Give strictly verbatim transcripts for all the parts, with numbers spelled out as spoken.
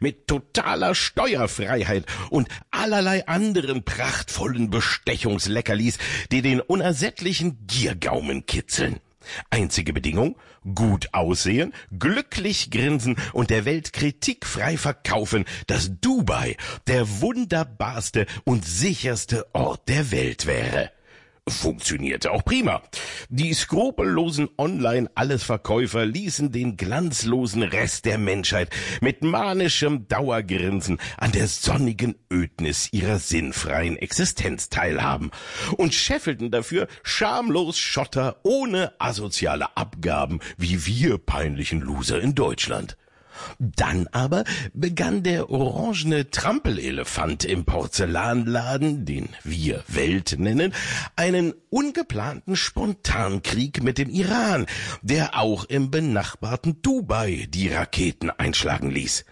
mit totaler Steuerfreiheit und allerlei anderen prachtvollen Bestechungsleckerlis, die den unersättlichen Giergaumen kitzeln. Einzige Bedingung: gut aussehen, glücklich grinsen und der Welt kritikfrei verkaufen, dass Dubai der wunderbarste und sicherste Ort der Welt wäre. Funktionierte auch prima. Die skrupellosen Online-Allesverkäufer ließen den glanzlosen Rest der Menschheit mit manischem Dauergrinsen an der sonnigen Ödnis ihrer sinnfreien Existenz teilhaben und scheffelten dafür schamlos Schotter ohne asoziale Abgaben wie wir peinlichen Loser in Deutschland. Dann aber begann der orangene Trampelelefant im Porzellanladen, den wir Welt nennen, einen ungeplanten Spontankrieg mit dem Iran, der auch im benachbarten Dubai die Raketen einschlagen ließ.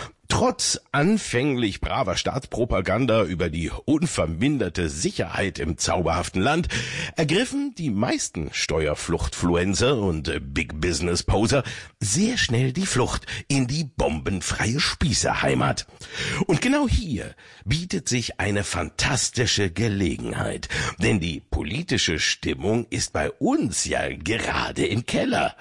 Trotz anfänglich braver Staatspropaganda über die unverminderte Sicherheit im zauberhaften Land ergriffen die meisten Steuerfluchtfluencer und Big-Business-Poser sehr schnell die Flucht in die bombenfreie Spießerheimat. Und genau hier bietet sich eine fantastische Gelegenheit, denn die politische Stimmung ist bei uns ja gerade im Keller.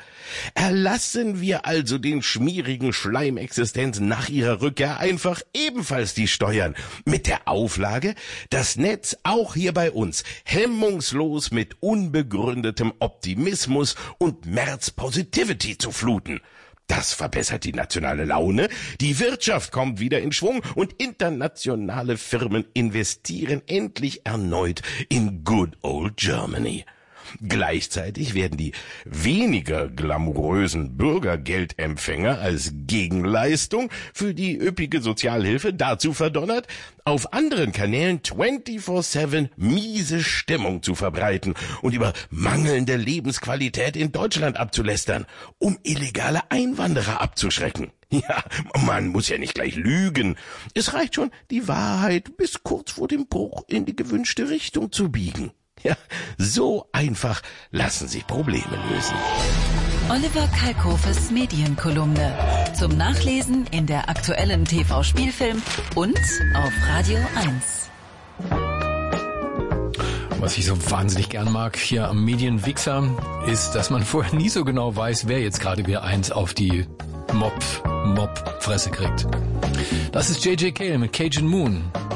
Erlassen wir also den schmierigen Schleimexistenzen nach ihrer Rückkehr einfach ebenfalls die Steuern, mit der Auflage, das Netz auch hier bei uns hemmungslos mit unbegründetem Optimismus und März-Positivity zu fluten. Das verbessert die nationale Laune, die Wirtschaft kommt wieder in Schwung und internationale Firmen investieren endlich erneut in good old Germany. Gleichzeitig werden die weniger glamourösen Bürgergeldempfänger als Gegenleistung für die üppige Sozialhilfe dazu verdonnert, auf anderen Kanälen vierundzwanzig sieben miese Stimmung zu verbreiten und über mangelnde Lebensqualität in Deutschland abzulästern, um illegale Einwanderer abzuschrecken. Ja, man muss ja nicht gleich lügen. Es reicht schon, die Wahrheit bis kurz vor dem Bruch in die gewünschte Richtung zu biegen. Ja, so einfach lassen sich Probleme lösen. Oliver Kalkofes Medienkolumne. Zum Nachlesen in der aktuellen T V-Spielfilm und auf Radio eins. Was ich so wahnsinnig gern mag hier am Medienwichser, ist, dass man vorher nie so genau weiß, wer jetzt gerade wieder eins auf die Mob, Mob-Fresse kriegt. Das ist J J Cale mit Cajun Moon.